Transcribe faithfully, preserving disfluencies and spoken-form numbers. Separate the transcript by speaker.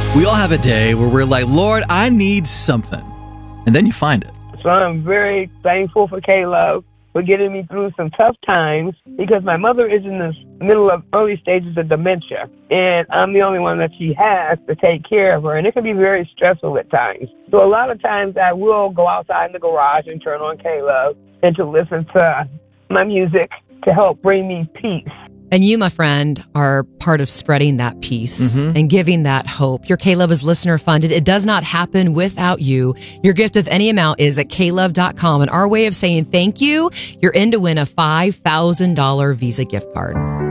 Speaker 1: We all have a day where we're like, Lord, I need something. And then you find it.
Speaker 2: So I'm very thankful for K-Love for getting me through some tough times because my mother is in the middle of early stages of dementia. And I'm the only one that she has to take care of her. And it can be very stressful at times. So a lot of times I will go outside in the garage and turn on K-Love and to listen to my music to help bring me peace.
Speaker 3: And you, my friend, are part of spreading that peace mm-hmm. and giving that hope. Your K-Love is listener funded. It does not happen without you. Your gift of any amount is at K love dot com. And our way of saying thank you, you're in to win a five thousand dollars Visa gift card.